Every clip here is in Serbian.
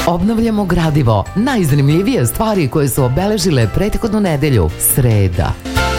Obnavljamo gradivo. Najzanimljivije stvari koje su obeležile prethodnu nedelju. Sreda.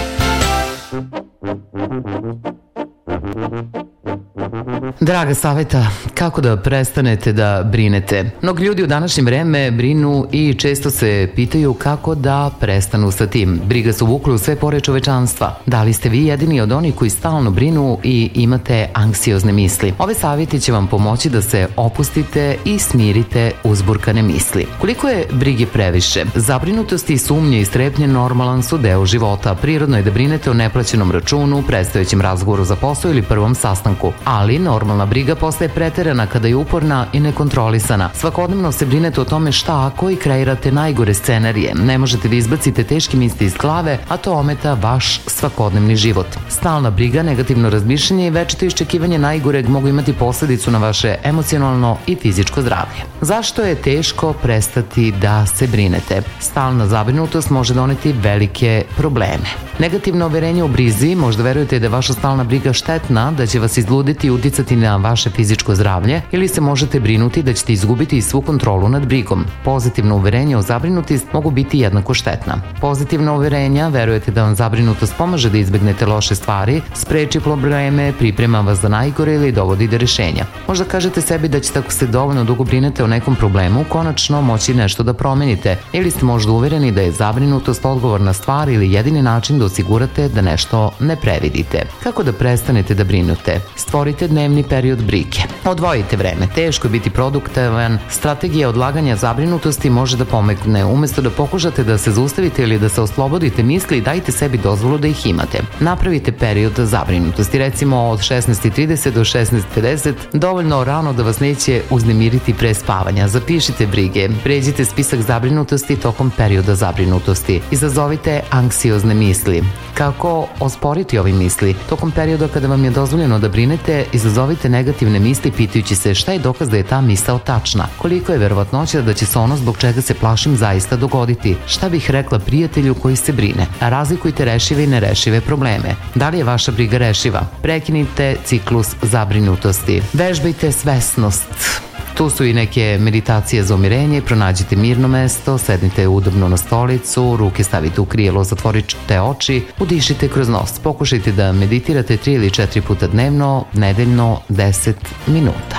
Draga saveta, kako da prestanete da brinete? Mnogi ljudi u današnje vreme brinu i često se pitaju kako da prestanu sa tim. Briga su uvukla u sve pore čovečanstva. Da li ste vi jedini od onih koji stalno brinu i imate anksiozne misli? Ove savjeti će vam pomoći da se opustite i smirite uzburkane misli. Koliko je brige previše? Zabrinutosti, sumnje i strepnje normalan su deo života. Prirodno je da brinete o neplaćenom računu, predstojećem razgovoru za posao ili prvom sastanku. Ali normalna briga postaje preterana kada je uporna i nekontrolisana. Svakodnevno se brinete o tome šta ako i kreirate najgore scenarije. Ne možete da izbacite teške misli iz glave, a to ometa vaš svakodnevni život. Stalna briga, negativno razmišljanje i večito iščekivanje najgoreg mogu imati posledicu na vaše emocionalno i fizičko zdravlje. Zašto je teško prestati da se brinete? Stalna zabrinutost može doneti velike probleme. Negativno uverenje u brizi, možda verujete da je vaša stalna briga štetna, da će vas izluditi i uticati na vaše fizičko zdravlje, ili se možete brinuti da ćete izgubiti svu kontrolu nad brigom. Pozitivno uverenje o zabrinutosti mogu biti jednako štetna. Pozitivna uverenja, verujete da vam zabrinutost pomaže da izbegnete loše stvari, spreči probleme, priprema vas za najgore ili dovodi do rešenja. Možda kažete sebi da ćete, ako se dovoljno dugo brinete o nekom problemu, konačno moći nešto da promenite, ili ste možda uvereni da je zabrinutost odgovorna stvar ili jedini način da osigurate da nešto ne previdite. Kako da prestanete da brinute? Stvorite dnevni period brige. Odvojite vreme. Teško je biti produktivan. Strategija odlaganja zabrinutosti može da pomogne. Umesto da pokušate da se zaustavite ili da se oslobodite misli, dajte sebi dozvolu da ih imate. Napravite period zabrinutosti, recimo od 16:30 do 16:50, dovoljno rano da vas neće uznemiriti pre spavanja. Zapišite brige. Pređite spisak zabrinutosti tokom perioda zabrinutosti. Izazovite anksiozne misli. Kako osporiti ove misli? Tokom perioda kada vam je dozvoljeno da brinete, izazovite negativne misli pitajući se šta je dokaz da je ta misao tačna, koliko je verovatnoća da će se ono zbog čega se plašim zaista dogoditi, šta bih rekla prijatelju koji se brine. Razlikujte rešive i nerešive probleme. Da li je vaša briga rešiva? Prekinite ciklus zabrinutosti. Vežbajte svesnost. Tu su i neke meditacije za umirenje, pronađite mirno mesto, sednite udobno na stolicu, ruke stavite u krijelo, zatvorite oči, udišite kroz nos. Pokušajte da meditirate 3 ili 4 puta dnevno, nedeljno 10 minuta.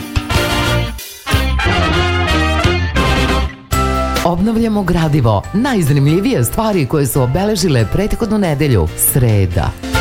Obnavljamo gradivo. Najzanimljivije stvari koje su obeležile prethodnu nedelju. Sreda.